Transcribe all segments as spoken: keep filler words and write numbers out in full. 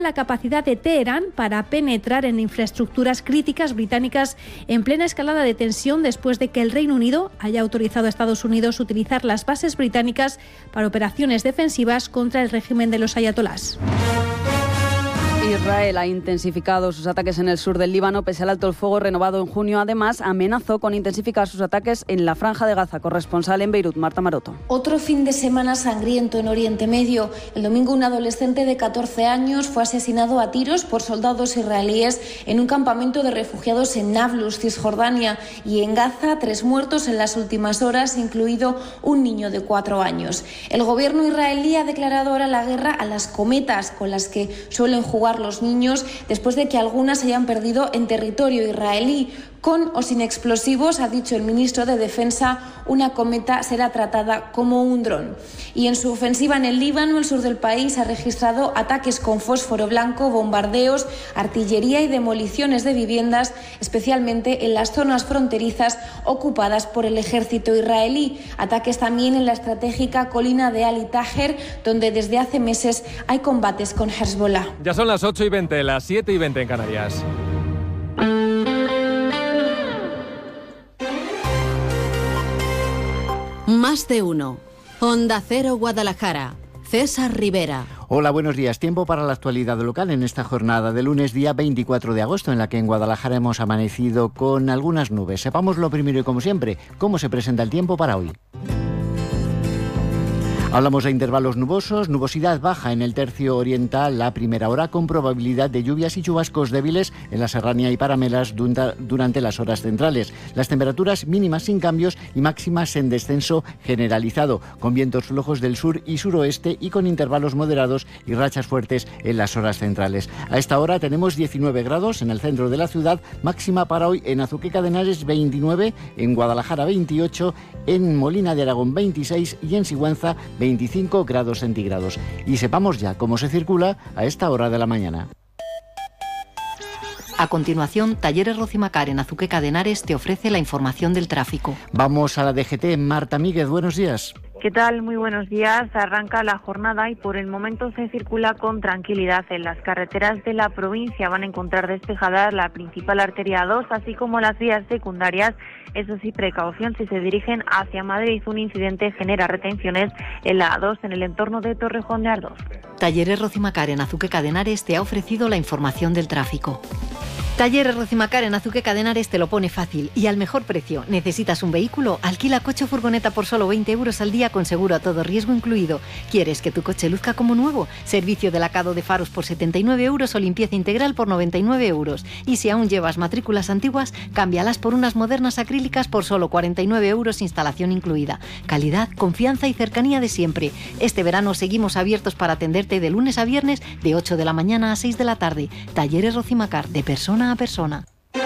la capacidad de Teherán para penetrar en infraestructuras críticas británicas en plena escalada de tensión después de que el Reino Unido haya autorizado a Estados Unidos utilizar las bases británicas para operaciones defensivas contra el régimen de los ayatolás. Israel ha intensificado sus ataques en el sur del Líbano pese al alto el fuego renovado en junio. Además, amenazó con intensificar sus ataques en la Franja de Gaza. Corresponsal en Beirut, Marta Maroto. Otro fin de semana sangriento en Oriente Medio. El domingo un adolescente de catorce años fue asesinado a tiros por soldados israelíes en un campamento de refugiados en Nablus, Cisjordania. Y en Gaza, tres muertos en las últimas horas, incluido un niño de cuatro años. El gobierno israelí ha declarado ahora la guerra a las cometas con las que suelen jugar los niños después de que algunas se hayan perdido en territorio israelí. Con o sin explosivos, ha dicho el ministro de Defensa, una cometa será tratada como un dron. Y en su ofensiva en el Líbano, el sur del país ha registrado ataques con fósforo blanco, bombardeos, artillería y demoliciones de viviendas, especialmente en las zonas fronterizas ocupadas por el ejército israelí. Ataques también en la estratégica colina de Ali Taher, donde desde hace meses hay combates con Hezbollah. Ya son las ocho y veinte, las siete y veinte en Canarias. Más de uno. Onda Cero Guadalajara. César Rivera. Hola, buenos días. Tiempo para la actualidad local en esta jornada de lunes, día veinticuatro de agosto, en la que en Guadalajara hemos amanecido con algunas nubes. Sepamos lo primero y, como siempre, cómo se presenta el tiempo para hoy. Hablamos de intervalos nubosos, nubosidad baja en el tercio oriental la primera hora, con probabilidad de lluvias y chubascos débiles en la serranía y paramelas durante las horas centrales. Las temperaturas mínimas sin cambios y máximas en descenso generalizado, con vientos flojos del sur y suroeste y con intervalos moderados y rachas fuertes en las horas centrales. A esta hora tenemos diecinueve grados en el centro de la ciudad, máxima para hoy en Azuqueca de Henares veintinueve, en Guadalajara veintiocho, en Molina de Aragón veintiséis y en Sigüenza veinticinco grados centígrados. Y sepamos ya cómo se circula a esta hora de la mañana. A continuación, Talleres Rocimacar en Azuqueca de Henares te ofrece la información del tráfico. Vamos a la D G T. Marta Míguez, buenos días. ¿Qué tal? Muy buenos días. Arranca la jornada y por el momento se circula con tranquilidad. En las carreteras de la provincia van a encontrar despejadas la principal arteria A dos, así como las vías secundarias. Eso sí, precaución si se dirigen hacia Madrid. Un incidente genera retenciones en la A dos en el entorno de Torrejón de Ardoz. Talleres Rocimacar en Azuqueca de Henares te ha ofrecido la información del tráfico. Talleres Rocimacar en Azuqueca de Henares te lo pone fácil y al mejor precio. ¿Necesitas un vehículo? Alquila coche o furgoneta por solo veinte euros al día con seguro a todo riesgo incluido. ¿Quieres que tu coche luzca como nuevo? Servicio de lacado de faros por setenta y nueve euros o limpieza integral por noventa y nueve euros. Y si aún llevas matrículas antiguas, cámbialas por unas modernas acrílicas por solo cuarenta y nueve euros, instalación incluida. Calidad, confianza y cercanía de siempre. Este verano seguimos abiertos para atenderte de lunes a viernes de ocho de la mañana a seis de la tarde. Talleres Rocimacar, de persona a persona.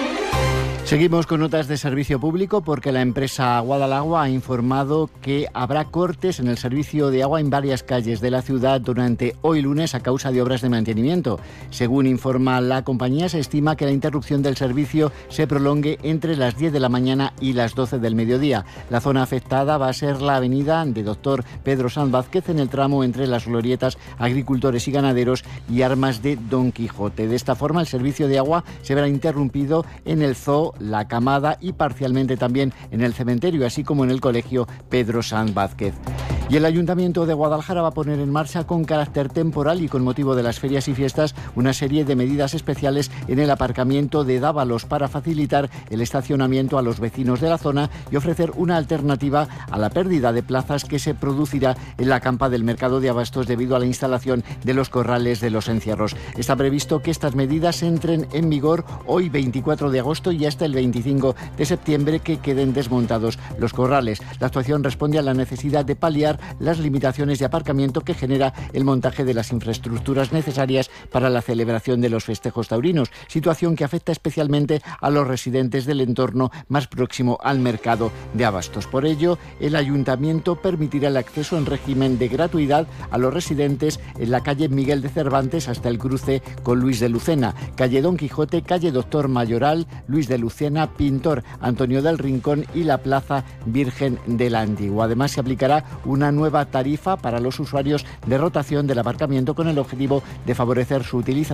Seguimos con notas de servicio público porque la empresa Guadalagua ha informado que habrá cortes en el servicio de agua en varias calles de la ciudad durante hoy lunes a causa de obras de mantenimiento. Según informa la compañía, se estima que la interrupción del servicio se prolongue entre las diez de la mañana y las doce del mediodía. La zona afectada va a ser la avenida de Doctor Pedro Sanz Vázquez en el tramo entre las glorietas Agricultores y Ganaderos y Armas de Don Quijote. De esta forma, el servicio de agua se verá interrumpido en el Zoo La Camada y parcialmente también en el cementerio, así como en el colegio Pedro Sanz Vázquez. Y el Ayuntamiento de Guadalajara va a poner en marcha con carácter temporal y con motivo de las ferias y fiestas una serie de medidas especiales en el aparcamiento de Dávalos para facilitar el estacionamiento a los vecinos de la zona y ofrecer una alternativa a la pérdida de plazas que se producirá en la campa del mercado de abastos debido a la instalación de los corrales de los encierros. Está previsto que estas medidas entren en vigor hoy veinticuatro de agosto y hasta el veinticinco de septiembre que queden desmontados los corrales. La actuación responde a la necesidad de paliar las limitaciones de aparcamiento que genera el montaje de las infraestructuras necesarias para la celebración de los festejos taurinos, situación que afecta especialmente a los residentes del entorno más próximo al mercado de abastos. Por ello, el Ayuntamiento permitirá el acceso en régimen de gratuidad a los residentes en la calle Miguel de Cervantes hasta el cruce con Luis de Lucena, calle Don Quijote, calle Doctor Mayoral, Luis de Lucena, Luciana Pintor, Antonio del Rincón y la Plaza Virgen del Antiguo. Además, se aplicará una nueva tarifa para los usuarios de rotación del aparcamiento con el objetivo de favorecer su utilización